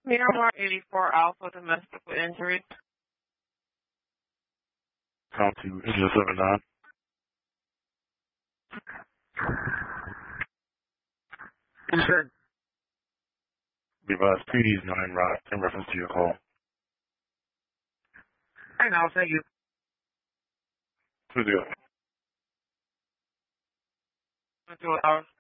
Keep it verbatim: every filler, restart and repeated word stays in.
Miramar eighty-four Alpha domestic with injury. Count to Engine seven nine. Sure. Revised P D's nine right in reference to your call. I know, thank you. Who's the Two hours.